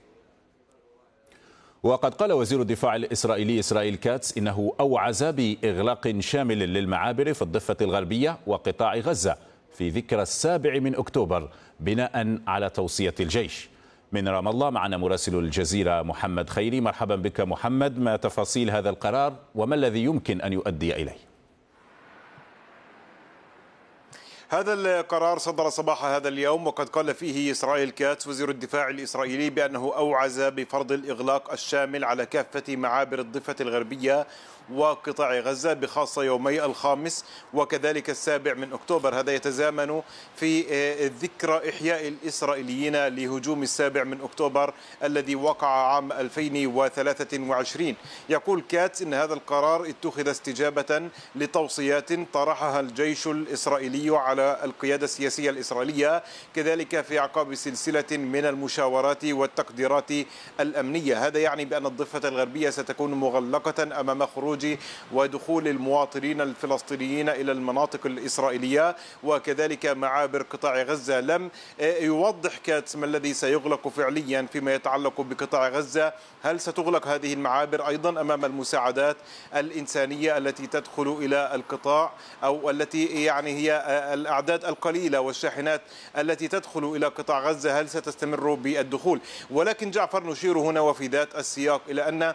وقد قال وزير الدفاع الإسرائيلي إسرائيل كاتس إنه أوعز بإغلاق شامل للمعابر في الضفة الغربية وقطاع غزة في ذكرى السابع من أكتوبر بناء على توصية الجيش. من رام الله معنا مراسل الجزيرة محمد خيري. مرحبا بك محمد، ما تفاصيل هذا القرار وما الذي يمكن أن يؤدي إليه؟ هذا القرار صدر صباح هذا اليوم، وقد قال فيه إسرائيل كاتس وزير الدفاع الإسرائيلي بأنه أوعز بفرض الإغلاق الشامل على كافة معابر الضفة الغربية وقطاع غزة بخاصة يومي الخامس وكذلك السابع من أكتوبر. هذا يتزامن في ذكرى إحياء الإسرائيليين لهجوم السابع من أكتوبر الذي وقع عام ألفين وثلاثة وعشرين. يقول كاتس إن هذا القرار اتخذ استجابة لتوصيات طرحها الجيش الإسرائيلي على القيادة السياسية الإسرائيلية، كذلك في أعقاب سلسلة من المشاورات والتقديرات الأمنية. هذا يعني بأن الضفة الغربية ستكون مغلقة أمام خروج ودخول المواطنين الفلسطينيين إلى المناطق الإسرائيلية وكذلك معابر قطاع غزة. لم يوضح كاتس ما الذي سيغلق فعليا فيما يتعلق بقطاع غزة. هل ستغلق هذه المعابر أيضا أمام المساعدات الإنسانية التي تدخل إلى القطاع أو التي يعني هي الأعداد القليلة والشاحنات التي تدخل إلى قطاع غزة هل ستستمر بالدخول؟ ولكن جعفر نشير هنا وفي ذات السياق إلى أن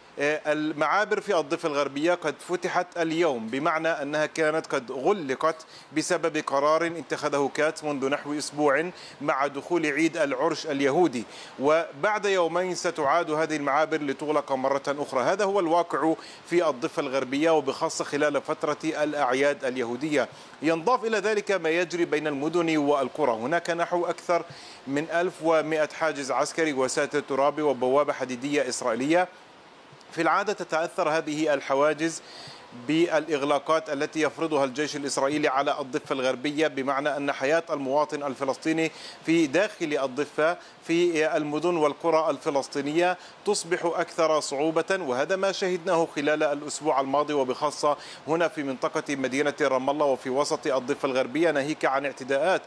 المعابر في الضفة الغربية قد فتحت اليوم، بمعنى أنها كانت قد غلقت بسبب قرار اتخذه كاتس منذ نحو أسبوع مع دخول عيد العرش اليهودي، وبعد يومين ستعاد هذه المعابر لتغلق مرة أخرى. هذا هو الواقع في الضفة الغربية وبخاصة خلال فترة الأعياد اليهودية. ينضاف إلى ذلك ما يجري بين المدن والقرى. هناك نحو أكثر من ألف ومئة حاجز عسكري وساتر ترابي وبوابة حديدية إسرائيلية. في العادة تتأثر هذه الحواجز بالإغلاقات التي يفرضها الجيش الإسرائيلي على الضفة الغربية، بمعنى أن حياة المواطن الفلسطيني في داخل الضفة في المدن والقرى الفلسطينية تصبح أكثر صعوبة، وهذا ما شهدناه خلال الأسبوع الماضي وبخاصة هنا في منطقة مدينة رام الله وفي وسط الضفة الغربية، ناهيك عن اعتداءات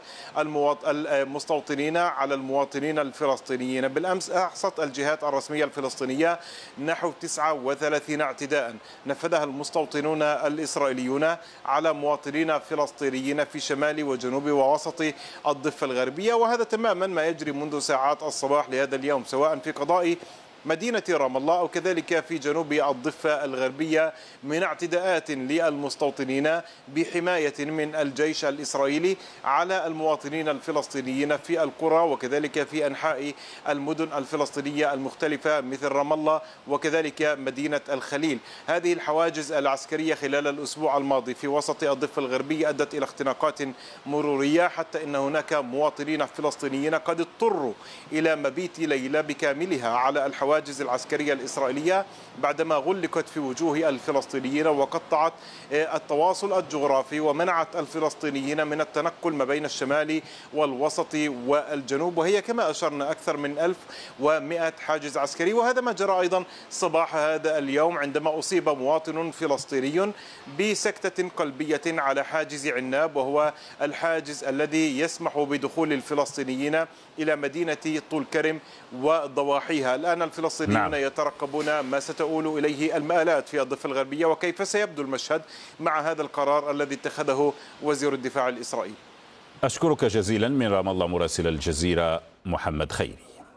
المستوطنين على المواطنين الفلسطينيين. بالأمس أحصت الجهات الرسمية الفلسطينية نحو تسعة وثلاثين اعتداء نفذها المستوطنين الإسرائيليون على مواطنين فلسطينيين في شمال وجنوب ووسط الضفة الغربية، وهذا تماما ما يجري منذ ساعات الصباح لهذا اليوم سواء في قضاء مدينة رام الله أو كذلك في جنوب الضفة الغربية من اعتداءات للمستوطنين بحماية من الجيش الإسرائيلي على المواطنين الفلسطينيين في القرى وكذلك في أنحاء المدن الفلسطينية المختلفة مثل رام الله وكذلك مدينة الخليل. هذه الحواجز العسكرية خلال الأسبوع الماضي في وسط الضفة الغربية أدت إلى اختناقات مرورية، حتى إن هناك مواطنين فلسطينيين قد اضطروا إلى مبيت ليلة بكاملها على الحواجز الحواجز العسكرية الإسرائيلية بعدما غلقت في وجوه الفلسطينيين وقطعت التواصل الجغرافي ومنعت الفلسطينيين من التنقل ما بين الشمال والوسط والجنوب، وهي كما أشرنا أكثر من ألف ومئة حاجز عسكري. وهذا ما جرى أيضا صباح هذا اليوم عندما أصيب مواطن فلسطيني بسكتة قلبية على حاجز عناب، وهو الحاجز الذي يسمح بدخول الفلسطينيين إلى مدينة طول كرم وضواحيها. الآن الفلسطينيون نعم. يترقبون ما ستؤول إليه المآلات في الضفة الغربية وكيف سيبدو المشهد مع هذا القرار الذي اتخذه وزير الدفاع الإسرائيلي. أشكرك جزيلا من رام الله مراسل الجزيرة محمد خيري.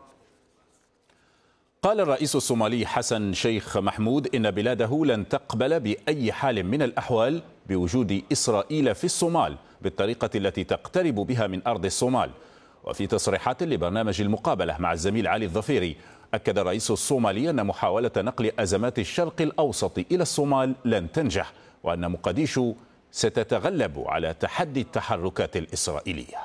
قال الرئيس الصومالي حسن شيخ محمود إن بلاده لن تقبل بأي حال من الأحوال بوجود إسرائيل في الصومال بالطريقة التي تقترب بها من أرض الصومال. وفي تصريحات لبرنامج المقابلة مع الزميل علي الظفيري أكد الرئيس الصومالي أن محاولة نقل أزمات الشرق الأوسط إلى الصومال لن تنجح، وأن مقديشو ستتغلب على تحدي التحركات الإسرائيلية.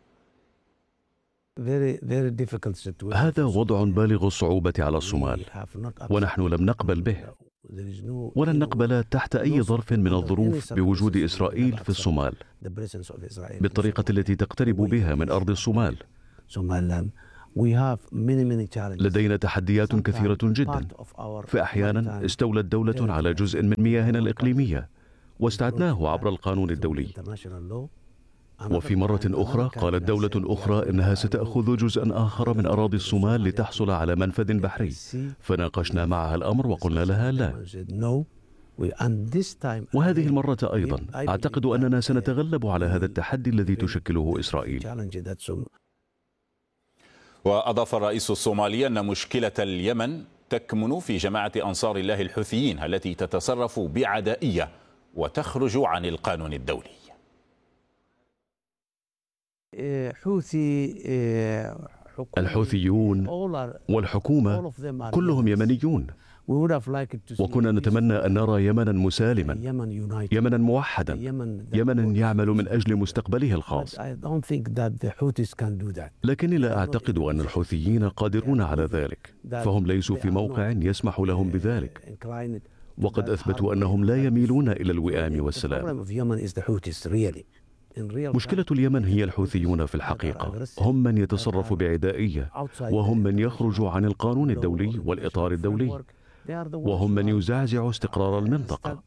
هذا وضع بالغ الصعوبة على الصومال، ونحن لم نقبل به ولن نقبل تحت أي ظرف من الظروف بوجود إسرائيل في الصومال بالطريقة التي تقترب بها من أرض الصومال. لدينا تحديات كثيرة جدا، فأحيانا استولت دولة على جزء من مياهنا الإقليمية واستعدناه عبر القانون الدولي، وفي مرة أخرى قالت دولة أخرى إنها ستأخذ جزءا آخر من أراضي الصومال لتحصل على منفذ بحري، فناقشنا معها الأمر وقلنا لها لا. وهذه المرة أيضا أعتقد أننا سنتغلب على هذا التحدي الذي تشكله إسرائيل. وأضاف الرئيس الصومالي أن مشكلة اليمن تكمن في جماعة أنصار الله الحوثيين التي تتصرف بعدائية وتخرج عن القانون الدولي. الحوثيون والحكومة كلهم يمنيون، وكنا نتمنى أن نرى يمنا مسالما، يمنا موحدا، يمنا يعمل من أجل مستقبله الخاص. لكني لا أعتقد أن الحوثيين قادرون على ذلك، فهم ليسوا في موقع يسمح لهم بذلك، وقد أثبتوا أنهم لا يميلون إلى الوئام والسلام. مشكلة اليمن هي الحوثيون في الحقيقة، هم من يتصرف بعدائية، وهم من يخرج عن القانون الدولي والإطار الدولي، وهم من يزعزع استقرار المنطقة.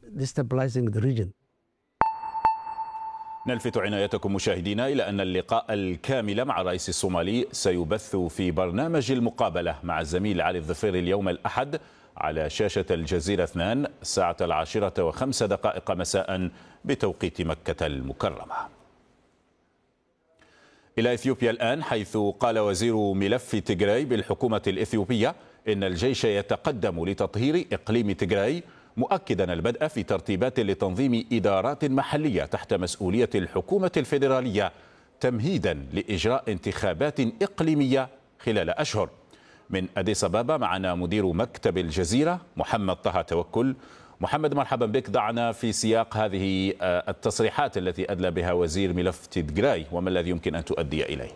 نلفت عنايتكم مشاهدينا إلى أن اللقاء الكامل مع الرئيس الصومالي سيبث في برنامج المقابلة مع الزميل علي الظفيري اليوم الأحد على شاشة الجزيرة اثنين الساعة العاشرة وخمس دقائق مساء بتوقيت مكة المكرمة. إلى إثيوبيا الآن، حيث قال وزير ملف تيغراي بالحكومة الإثيوبية إن الجيش يتقدم لتطهير إقليم تيغراي، مؤكدا البدء في ترتيبات لتنظيم إدارات محلية تحت مسؤولية الحكومة الفيدرالية تمهيدا لإجراء انتخابات إقليمية خلال أشهر. من أديس أبابا معنا مدير مكتب الجزيرة محمد طه توكل. محمد، مرحبا بك. ضعنا في سياق هذه التصريحات التي أدلى بها وزير ملف تيغراي، وما الذي يمكن أن تؤدي إليه؟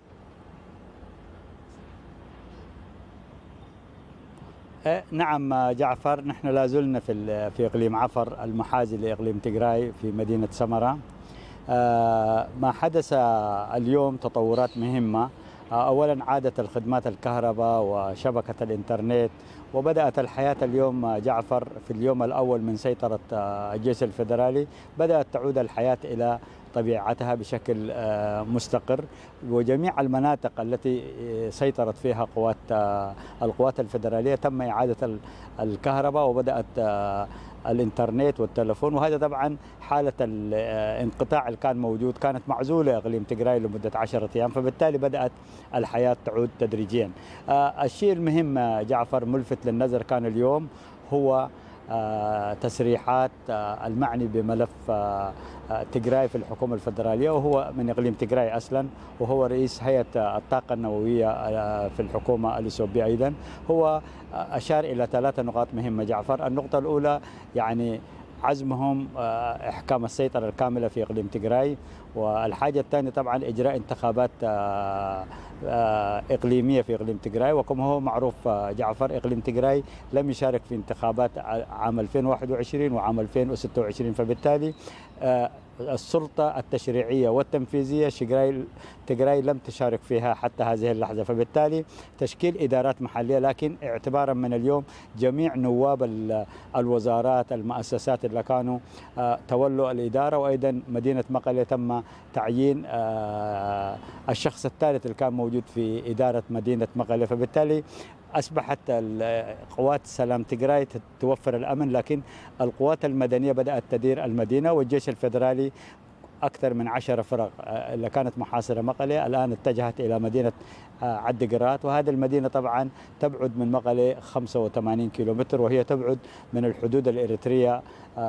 نعم جعفر، نحن لا زلنا في في إقليم عفر المحاذي لإقليم تيغراي في مدينة سمرة. ما حدث اليوم تطورات مهمة. أولا عادت الخدمات الكهرباء وشبكة الإنترنت، وبدأت الحياة اليوم جعفر في اليوم الأول من سيطرة الجيش الفيدرالي، بدأت تعود الحياة إلى طبيعتها بشكل مستقر، وجميع المناطق التي سيطرت فيها قوات القوات الفيدرالية تم إعادة الكهرباء وبدأت الانترنت والتلفون. وهذا طبعا حالة الانقطاع اللي كان موجود كانت معزولة إقليم تيغراي لمدة عشرة أيام، فبالتالي بدأت الحياة تعود تدريجيا. الشيء المهم جعفر ملفت للنظر كان اليوم هو تسريحات المعني بملف تيغراي في الحكومة الفيدرالية، وهو من إقليم تيغراي أصلا، وهو رئيس هيئة الطاقة النووية في الحكومة الإثيوبية أيضا. هو أشار إلى ثلاث نقاط مهمة جعفر. النقطة الأولى يعني عزمهم إحكام السيطرة الكاملة في إقليم تيغراي، والحاجة الثانية طبعا إجراء انتخابات إقليمية في إقليم تيغراي، وكما هو معروف جعفر إقليم تيغراي لم يشارك في انتخابات عام ألفين وواحد وعشرين وعام ألفين وستة وعشرين، فبالتالي السلطة التشريعية والتنفيذية شيغراي تيغراي لم تشارك فيها حتى هذه اللحظة، فبالتالي تشكيل إدارات محلية. لكن اعتبارا من اليوم جميع نواب الوزارات المؤسسات اللي كانوا تولوا الإدارة، وأيضا مدينة مقلة تم تعيين الشخص الثالث اللي كان موجود في إدارة مدينة مقلة، فبالتالي أصبحت قوات سلام تيغراي توفر الأمن، لكن القوات المدنية بدأت تدير المدينة، والجيش الفيدرالي أكثر من عشر فرق اللي كانت محاصرة مقلة الآن اتجهت إلى مدينة عد قرات، وهذه المدينة طبعا تبعد من مقلة خمسة وثمانين كيلومتر، وهي تبعد من الحدود الإريترية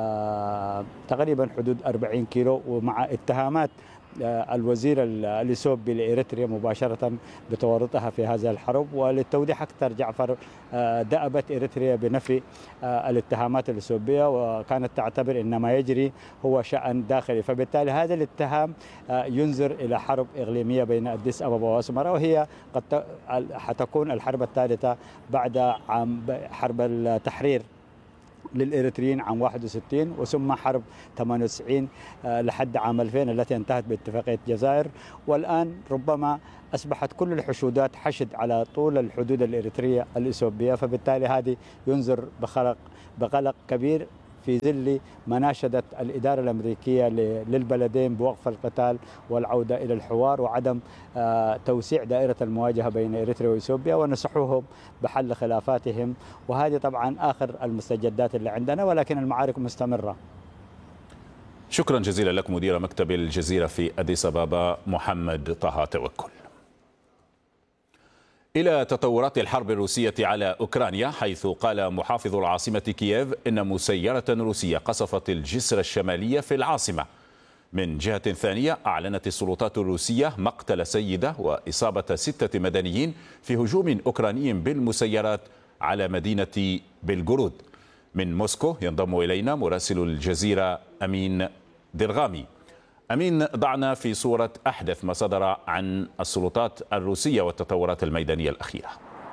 تقريبا حدود أربعين كيلو، ومع اتهامات الوزير الإثيوبي لإريتريا مباشرة بتورطها في هذه الحرب. وللتوضيح أكثر جعفر، دأبت إريتريا بنفي الاتهامات الإثيوبية، وكانت تعتبر أن ما يجري هو شأن داخلي، فبالتالي هذا الاتهام ينذر إلى حرب إقليمية بين أديس أبابا وأسمرا، وهي قد حتكون الحرب الثالثة بعد عام حرب التحرير للإريتريين عام واحد وستين، وثم حرب ثمانية وتسعين لحد عام ألفين التي انتهت باتفاقية الجزائر، والآن ربما أصبحت كل الحشودات حشد على طول الحدود الإريترية الإثيوبية، فبالتالي هذه ينذر بقلق بقلق كبير في ظل مناشدة الإدارة الأمريكية للبلدين بوقف القتال والعودة إلى الحوار وعدم توسيع دائرة المواجهة بين إريتريا وإثيوبيا، ونصحوهم بحل خلافاتهم. وهذه طبعا آخر المستجدات اللي عندنا، ولكن المعارك مستمرة. شكرا جزيلا لك مدير مكتب الجزيرة في أديس أبابا محمد طه توكل. إلى تطورات الحرب الروسية على أوكرانيا، حيث قال محافظ العاصمة كييف إن مسيرة روسية قصفت الجسر الشمالي في العاصمة. من جهة ثانية، أعلنت السلطات الروسية مقتل سيدة وإصابة ستة مدنيين في هجوم أوكراني بالمسيرات على مدينة بلغورود. من موسكو ينضم إلينا مراسل الجزيرة أمين درغامي. أمين، ضعنا في صورة أحدث ما صدر عن السلطات الروسية والتطورات الميدانية الأخيرة.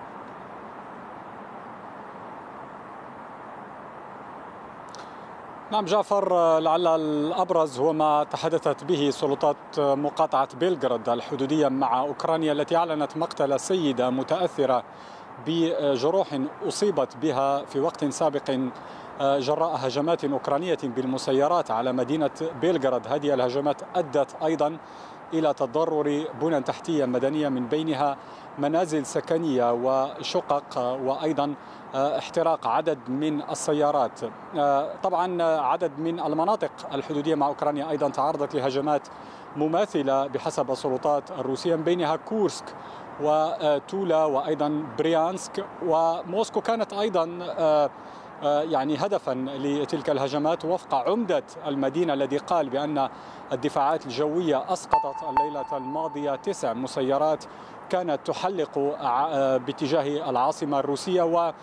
نعم جعفر، لعل الأبرز هو ما تحدثت به سلطات مقاطعة بلغراد الحدودية مع أوكرانيا، التي أعلنت مقتل سيدة متأثرة بجروح أصيبت بها في وقت سابق جراء هجمات أوكرانية بالمسيرات على مدينة بلغراد. هذه الهجمات أدت أيضا إلى تضرر بنى تحتية مدنية، من بينها منازل سكنية وشقق، وأيضا احتراق عدد من السيارات. طبعا عدد من المناطق الحدودية مع أوكرانيا أيضا تعرضت لهجمات مماثلة بحسب السلطات الروسية، من بينها كورسك وتولا وأيضا بريانسك، وموسكو كانت أيضا يعني هدفا لتلك الهجمات، وفق عمدة المدينة الذي قال بأن الدفاعات الجوية أسقطت الليلة الماضية تسع مسيرات كانت تحلق باتجاه العاصمة الروسية،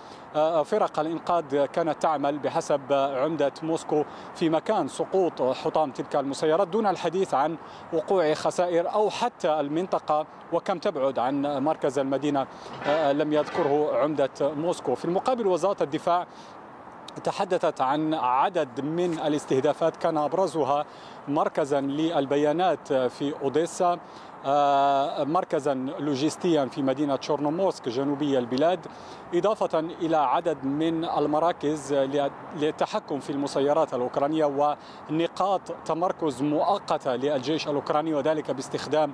وفرق الإنقاذ كانت تعمل بحسب عمدة موسكو في مكان سقوط حطام تلك المسيرات، دون الحديث عن وقوع خسائر أو حتى المنطقة وكم تبعد عن مركز المدينة لم يذكره عمدة موسكو. في المقابل وزارة الدفاع تحدثت عن عدد من الاستهدافات كان أبرزها مركزا للبيانات في أوديسا، مركزا لوجستيا في مدينة شورنومورسك جنوبي البلاد، إضافة إلى عدد من المراكز للتحكم في المسيرات الأوكرانية ونقاط تمركز مؤقتة للجيش الأوكراني، وذلك باستخدام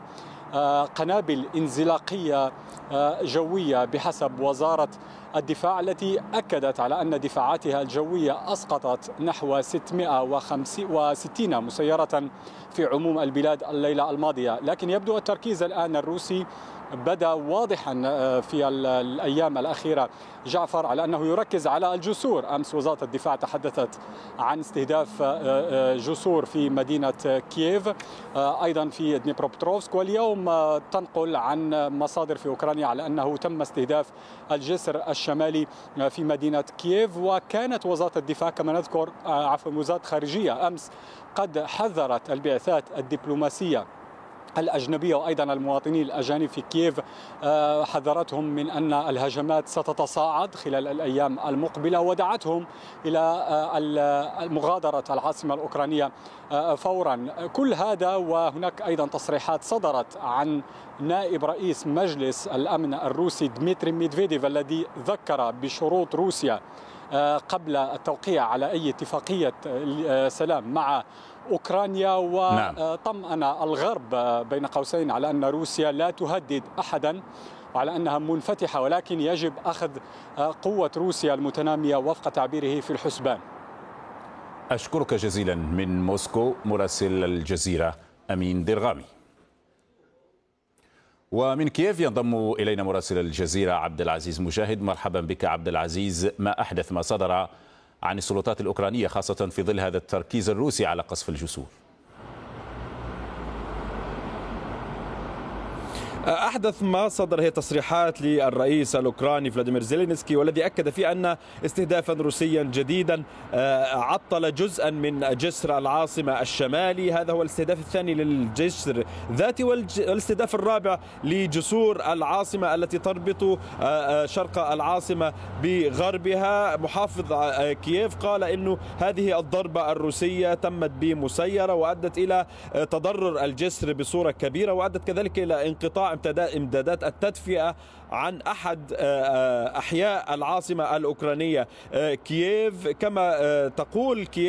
قنابل انزلاقية جوية بحسب وزارة الدفاع، التي أكدت على أن دفاعاتها الجوية أسقطت نحو ستمائة وستين مسيرة في عموم البلاد الليلة الماضية. لكن يبدو التركيز الآن الروسي بدا واضحا في الأيام الأخيرة جعفر على أنه يركز على الجسور. أمس وزارة الدفاع تحدثت عن استهداف جسور في مدينة كييف، أيضا في دنيبروبتروفسك، واليوم تنقل عن مصادر في أوكرانيا على أنه تم استهداف الجسر الشمالي في مدينة كييف. وكانت وزارة الدفاع كما نذكر عفوا وزارة الخارجية أمس قد حذرت البعثات الدبلوماسية الأجنبية وأيضا المواطنين الأجانب في كييف، حذرتهم من أن الهجمات ستتصاعد خلال الأيام المقبلة، ودعتهم إلى مغادرة العاصمة الأوكرانية فورا. كل هذا وهناك أيضا تصريحات صدرت عن نائب رئيس مجلس الأمن الروسي ديمتري ميدفيديف الذي ذكر بشروط روسيا قبل التوقيع على أي اتفاقية سلام مع أوكرانيا، وطمأن الغرب بين قوسين على أن روسيا لا تهدد أحدا وعلى أنها منفتحة، ولكن يجب أخذ قوة روسيا المتنامية وفق تعبيره في الحسبان. أشكرك جزيلا من موسكو مراسل الجزيرة أمين درغامي. ومن كييف ينضم إلينا مراسل الجزيرة عبد العزيز مجاهد. مرحبا بك عبد العزيز. ما أحدث ما صدر عن السلطات الأوكرانية خاصة في ظل هذا التركيز الروسي على قصف الجسور؟ أحدث ما صدر هي تصريحات للرئيس الأوكراني فلاديمير زيلينسكي، والذي أكد فيه أن استهدافا روسيا جديدا عطل جزءا من جسر العاصمة الشمالي. هذا هو الاستهداف الثاني للجسر ذاته، والاستهداف الرابع لجسور العاصمة التي تربط شرق العاصمة بغربها. محافظ كييف قال إنه هذه الضربة الروسية تمت بمسيرة وأدت إلى تضرر الجسر بصورة كبيرة، وأدت كذلك إلى انقطاع امدادات التدفئة عن أحد أحياء العاصمة الأوكرانية كييف. كما تقول كييف